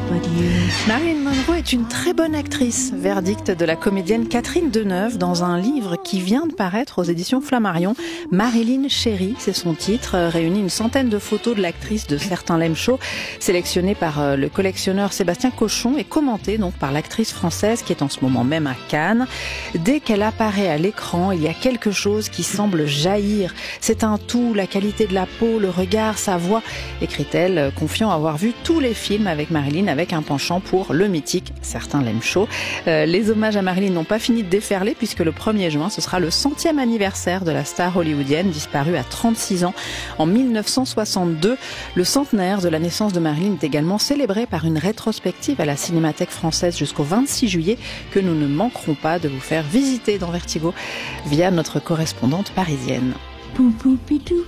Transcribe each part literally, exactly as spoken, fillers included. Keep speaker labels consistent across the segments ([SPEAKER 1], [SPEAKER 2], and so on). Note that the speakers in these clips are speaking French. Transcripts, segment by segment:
[SPEAKER 1] but you.
[SPEAKER 2] Marilyn Monroe est une très bonne actrice, verdict de la comédienne Catherine Deneuve dans un livre qui vient de paraître aux éditions Flammarion. Marilyn Chérie, c'est son titre, réunit une centaine de photos de l'actrice de certains Lem Show, sélectionnées par le collectionneur Sébastien Cochon et commentées donc par l'actrice française qui est en ce moment même à Cannes. Dès qu'elle apparaît à l'écran, il y a quelque chose qui semble jaillir. C'est un tout, la qualité de la peau, le regard, sa voix, écrit-elle, confiant avoir vu tous les films avec Marilyn avec un penchant pour le mythique Certains Lem Show. Euh, les hommages à Marilyn n'ont pas fini de déferler puisque le premier juin, ce sera le centième anniversaire de la star hollywoodienne disparue à trente-six ans en mille neuf cent soixante-deux. Le centenaire de la naissance de Marilyn est également célébré par une rétrospective à la Cinémathèque française jusqu'au vingt-six juillet que nous ne manquerons pas de vous faire visiter dans Vertigo via notre correspondante parisienne.
[SPEAKER 1] Pou, pou, pitou.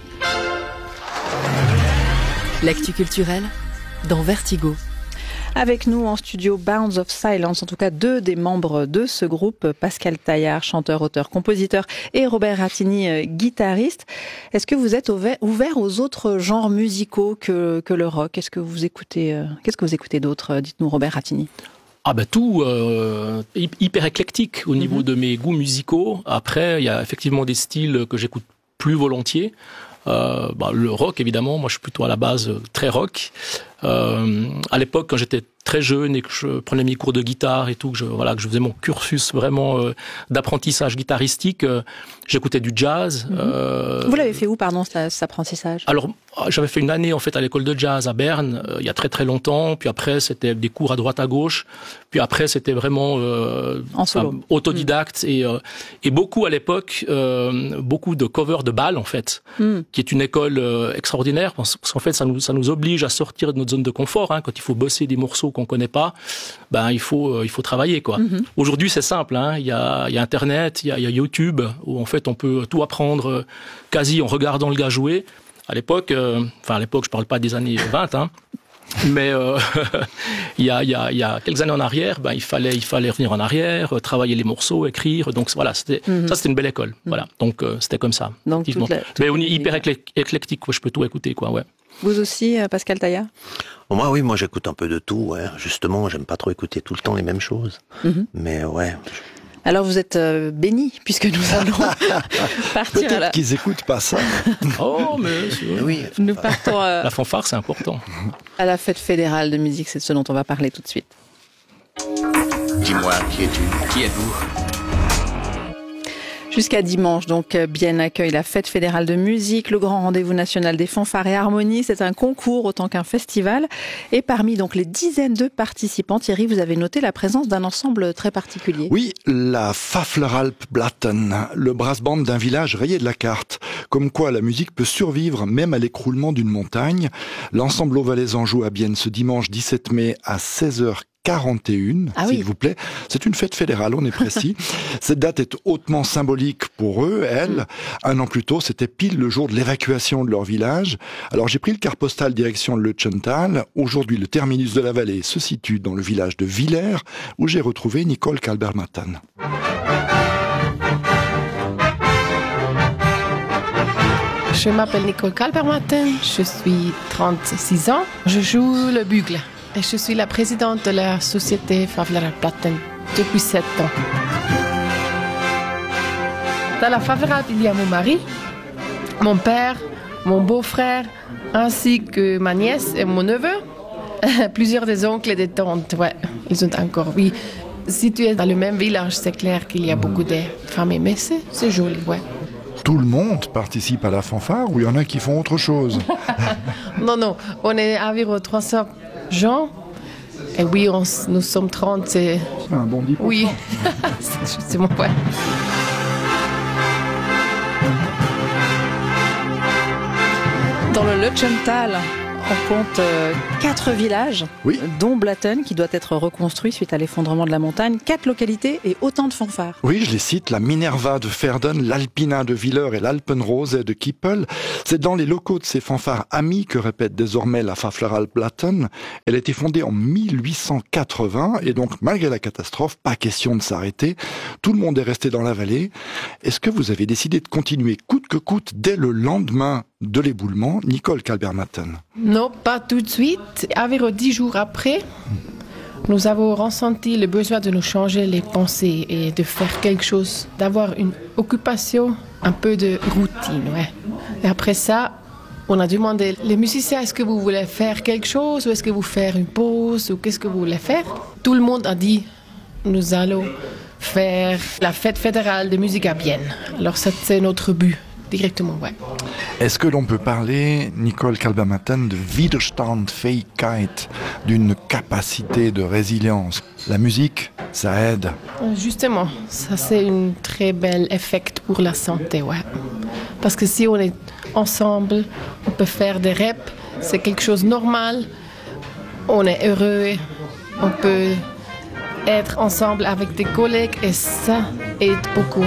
[SPEAKER 3] L'actu culturelle dans Vertigo.
[SPEAKER 2] Avec nous en studio Bounds of Silence, en tout cas deux des membres de ce groupe, Pascal Taillard, chanteur, auteur, compositeur, et Robert Ratigny, guitariste. Est-ce que vous êtes ouvert aux autres genres musicaux que, que le rock ? Est-ce que vous écoutez, euh, qu'est-ce que vous écoutez d'autre ? Dites-nous, Robert Ratigny.
[SPEAKER 4] Ah ben tout, euh, hyper éclectique au niveau mm-hmm. de mes goûts musicaux. Après, il y a effectivement des styles que j'écoute plus volontiers. Euh, bah, le rock, évidemment, moi je suis plutôt à la base très rock. Euh, à l'époque, quand j'étais très jeune et que je prenais mes cours de guitare et tout, que je, voilà, que je faisais mon cursus vraiment euh, d'apprentissage guitaristique, euh, j'écoutais du jazz.
[SPEAKER 2] Mm-hmm.
[SPEAKER 4] Euh,
[SPEAKER 2] Vous l'avez fait où, pardon, cet apprentissage ?
[SPEAKER 4] Alors, j'avais fait une année en fait à l'école de jazz à Berne, euh, il y a très très longtemps. Puis après, c'était des cours à droite à gauche. Puis après, c'était vraiment euh,
[SPEAKER 2] en solo,
[SPEAKER 4] enfin, autodidacte mm. et euh, et beaucoup à l'époque, euh, beaucoup de covers de Bâle en fait, mm. qui est une école euh, extraordinaire parce qu'en fait, ça nous ça nous oblige à sortir de notre zone de confort. Hein, quand il faut bosser des morceaux qu'on connaît pas, ben il faut euh, il faut travailler quoi. Mm-hmm. Aujourd'hui, c'est simple. Hein, il y a il y a Internet, il y a, il y a YouTube où en fait on peut tout apprendre euh, quasi en regardant le gars jouer. À l'époque, euh, enfin à l'époque, je parle pas des années vingt, hein, mais euh, il y a il y a il y a quelques années en arrière, ben il fallait il fallait revenir en arrière, euh, travailler les morceaux, écrire. Donc voilà, c'était mm-hmm. ça, c'était une belle école. Mm-hmm. Voilà, donc euh, c'était comme ça.
[SPEAKER 2] Donc toute la, toute
[SPEAKER 4] mais on est hyper éclectique, quoi. Je peux tout écouter, quoi. Ouais.
[SPEAKER 2] Vous aussi, Pascal Taillard ?
[SPEAKER 5] Moi, oui, moi j'écoute un peu de tout. Ouais. Justement, j'aime pas trop écouter tout le temps les mêmes choses. Mm-hmm. Mais ouais.
[SPEAKER 2] Alors vous êtes euh, bénis puisque nous allons partir.
[SPEAKER 6] Peut-être
[SPEAKER 2] à la...
[SPEAKER 6] qu'ils écoutent pas ça.
[SPEAKER 4] Oh, mais
[SPEAKER 5] oui.
[SPEAKER 2] Nous partons. Euh...
[SPEAKER 4] La fanfare, c'est important.
[SPEAKER 2] À la fête fédérale de musique, c'est ce dont on va parler tout de suite.
[SPEAKER 7] Dis-moi, qui es-tu ? Qui êtes-vous ?
[SPEAKER 2] Jusqu'à dimanche, donc, Bienne accueille la fête fédérale de musique, le grand rendez-vous national des fanfares et harmonies. C'est un concours autant qu'un festival. Et parmi donc les dizaines de participants, Thierry, vous avez noté la présence d'un ensemble très particulier.
[SPEAKER 6] Oui, la Fafleralpblatten, le brass band d'un village rayé de la carte. Comme quoi la musique peut survivre même à l'écroulement d'une montagne. L'ensemble Valaisan joue à Bienne ce dimanche dix-sept mai à seize heures quarante et une,
[SPEAKER 2] ah
[SPEAKER 6] s'il
[SPEAKER 2] oui.
[SPEAKER 6] vous plaît. C'est une fête fédérale, on est précis. Cette date est hautement symbolique pour eux, elles. Mm. Un an plus tôt, c'était pile le jour de l'évacuation de leur village. Alors j'ai pris le car postal direction le Lutschental. Aujourd'hui, le terminus de la vallée se situe dans le village de Villers, où j'ai retrouvé Nicole Kalbermatten.
[SPEAKER 8] Je m'appelle Nicole Kalbermatten, je suis trente-six ans, je joue le bugle. Et je suis la présidente de la société Fafleralpblatten depuis sept ans. Dans la Fafleralp, il y a mon mari, mon père, mon beau-frère, ainsi que ma nièce et mon neveu. Plusieurs des oncles et des tantes, ouais, ils sont encore, oui. Si tu es dans le même village, c'est clair qu'il y a beaucoup de familles, mais c'est, c'est joli, ouais.
[SPEAKER 6] Tout le monde participe à la fanfare ou il y en a qui font autre chose?
[SPEAKER 8] Non, non, on est environ trois cents gens. Et oui, on, nous sommes trente. C'est,
[SPEAKER 6] c'est un bon dix pour cent.
[SPEAKER 8] Oui, c'est justement, ouais.
[SPEAKER 2] Dans le Lutschental, on compte euh, quatre villages,
[SPEAKER 6] oui.
[SPEAKER 2] dont Blatten, qui doit être reconstruit suite à l'effondrement de la montagne, quatre localités et autant de fanfares.
[SPEAKER 6] Oui, je les cite, la Minerva de Verden, l'Alpina de Villers et l'Alpenrose de Kippel. C'est dans les locaux de ces fanfares amis que répète désormais la Fafleralpblatten. Elle a été fondée en mille huit cent quatre-vingts et donc, malgré la catastrophe, pas question de s'arrêter. Tout le monde est resté dans la vallée. Est-ce que vous avez décidé de continuer coûte que coûte dès le lendemain de l'éboulement, Nicole Kalbermatten?
[SPEAKER 8] Non, pas tout de suite. Environ dix jours après, Nous avons ressenti le besoin de nous changer les pensées et de faire quelque chose, d'avoir une occupation, un peu de routine. Ouais. Et après ça, on a demandé les musiciens, est-ce que vous voulez faire quelque chose ou est-ce que vous faire une pause ou qu'est-ce que vous voulez faire? Tout le monde a dit, nous allons faire la fête fédérale de musique à Bienne. Alors ça, c'est notre but, directement, ouais.
[SPEAKER 6] Est-ce que l'on peut parler, Nicole Kalbermatten, de Widerstandfähigkeit, d'une capacité de résilience? La musique, ça aide.
[SPEAKER 8] Justement, ça c'est un très bel effet pour la santé, ouais. Parce que si on est ensemble, on peut faire des reps, c'est quelque chose de normal, on est heureux, on peut être ensemble avec des collègues et ça aide beaucoup.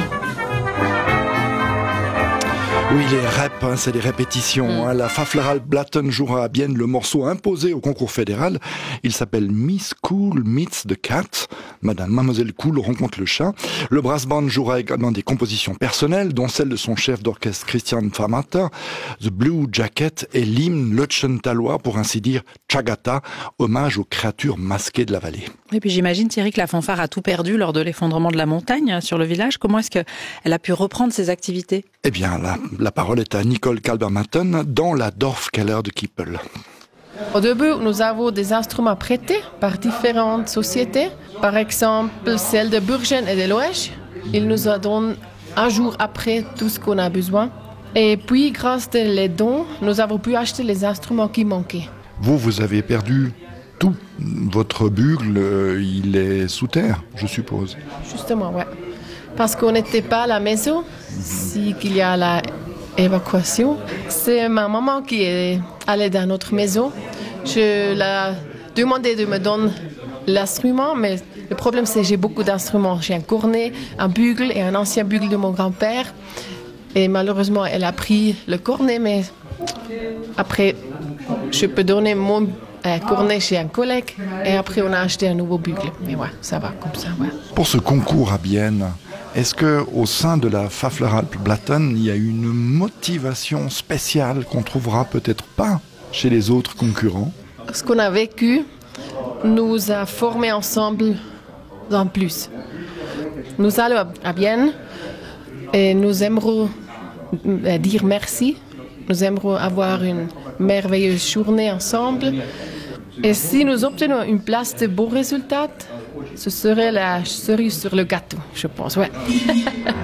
[SPEAKER 6] Oui, les reps, hein, c'est les répétitions. Hein. La Pfaffleralplatten jouera à Bienne le morceau imposé au concours fédéral. Il s'appelle Miss Cool Meets the Cat. Madame Mademoiselle Cool rencontre le chat. Le brass band jouera également des compositions personnelles, dont celle de son chef d'orchestre Christian Pfamata, The Blue Jacket et l'hymne Lötschentalois, pour ainsi dire Chagata, hommage aux créatures masquées de la vallée.
[SPEAKER 2] Et puis j'imagine, Thierry, que la fanfare a tout perdu lors de l'effondrement de la montagne sur le village. Comment est-ce qu'elle a pu reprendre ses activités?
[SPEAKER 6] Eh bien, la, la parole est à Nicole Kalbermatten dans la Dorfkeller de Kippel.
[SPEAKER 8] Au début, nous avons des instruments prêtés par différentes sociétés. Par exemple, celle de Burgen et de Loèche. Ils nous donnent un jour après tout ce qu'on a besoin. Et puis, grâce aux dons, nous avons pu acheter les instruments qui manquaient.
[SPEAKER 6] Vous, vous avez perdu tout. Votre bugle, euh, il est sous terre, je suppose.
[SPEAKER 8] Justement, ouais. Parce qu'on n'était pas à la maison, si qu'il y a la évacuation. C'est ma maman qui est allée dans notre maison. Je l'ai demandé de me donner l'instrument, mais le problème c'est que j'ai beaucoup d'instruments. J'ai un cornet, un bugle et un ancien bugle de mon grand-père. Et malheureusement, elle a pris le cornet, mais après, je peux donner mon euh, cornet chez un collègue. Et après, on a acheté un nouveau bugle. Mais ouais, ça va comme ça, ouais.
[SPEAKER 6] Pour ce concours à Bienne, est-ce qu'au sein de la Pfaffleralplatten, il y a une motivation spéciale qu'on trouvera peut-être pas chez les autres concurrents?
[SPEAKER 8] Ce qu'on a vécu nous a formés ensemble en plus. Nous allons à Bienne et nous aimerons dire merci. Nous aimerons avoir une merveilleuse journée ensemble. Et si nous obtenons une place de bons résultats, ce serait la cerise sur le gâteau, je pense, ouais.